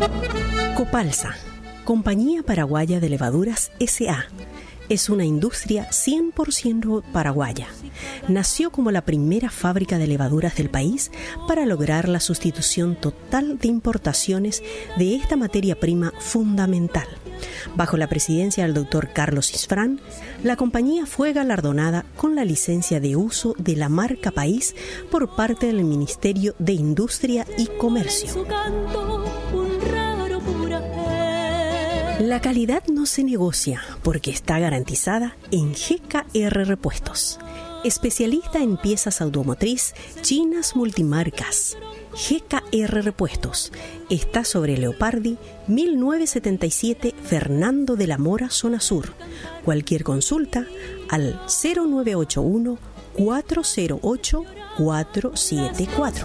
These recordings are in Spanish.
Copalsa, Compañía Paraguaya de Levaduras S.A., es una industria 100% paraguaya. Nació como la primera fábrica de levaduras del país para lograr la sustitución total de importaciones de esta materia prima fundamental. Bajo la presidencia del Dr. Carlos Isfrán, la compañía fue galardonada con la licencia de uso de la marca País por parte del Ministerio de Industria y Comercio. La calidad no se negocia porque está garantizada en GKR Repuestos. Especialista en piezas automotriz chinas multimarcas. GKR Repuestos está sobre Leopardi 1977 Fernando de la Mora, zona sur. Cualquier consulta al 0981 408 474.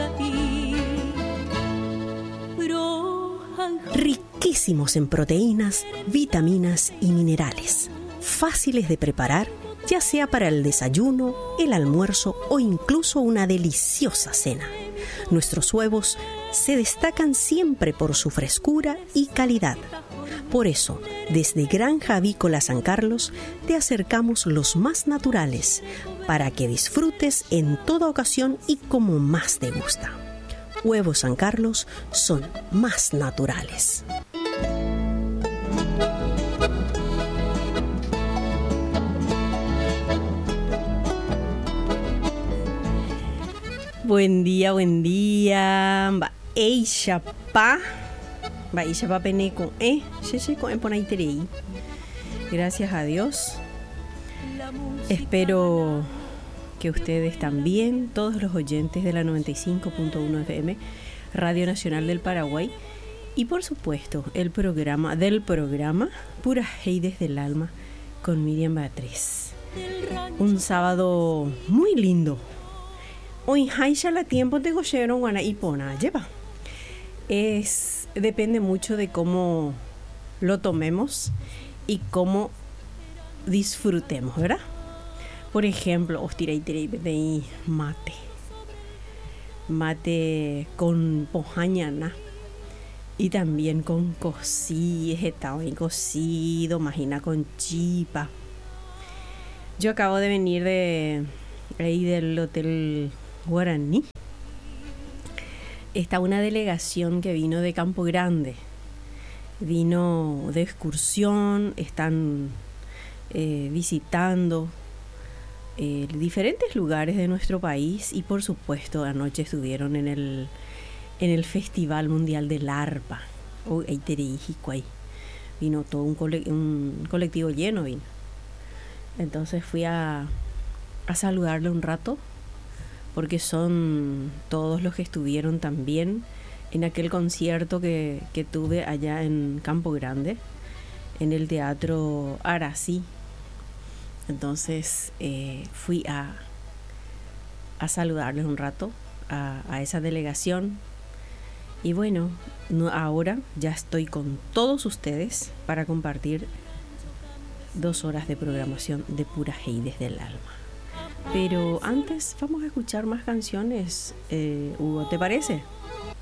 Riquísimos en proteínas, vitaminas y minerales. Fáciles de preparar, ya sea para el desayuno, el almuerzo o incluso una deliciosa cena. Nuestros huevos se destacan siempre por su frescura y calidad. Por eso, desde Granja Avícola San Carlos, te acercamos los más naturales para que disfrutes en toda ocasión y como más te gusta. Huevos San Carlos son más naturales. Buen día, buen día. Eisha pa pene con con ahí. Gracias a Dios. Espero que ustedes también, todos los oyentes de la 95.1 FM, Radio Nacional del Paraguay, y por supuesto el programa Puras Heides del Alma con Miriam Beatriz. Un sábado muy lindo. Hoy ya la tiempo te goyeron guana y pona lleva. Depende mucho de cómo lo tomemos y cómo disfrutemos, ¿verdad? Por ejemplo, mate con pojañana y también con cocido, imagina con chipa. Yo acabo de venir del Hotel Guaraní. Está una delegación que vino de Campo Grande, vino de excursión, están visitando diferentes lugares de nuestro país y por supuesto anoche estuvieron en el Festival Mundial del Arpa. Vino todo un colectivo lleno vino. Entonces fui a saludarle un rato porque son todos los que estuvieron también en aquel concierto que tuve allá en Campo Grande, en el Teatro Arací. Entonces fui a saludarles un rato a esa delegación. Y bueno, ahora ya estoy con todos ustedes para compartir 2 horas de programación de Puras Heides del Alma. Pero antes vamos a escuchar más canciones, Hugo, ¿te parece?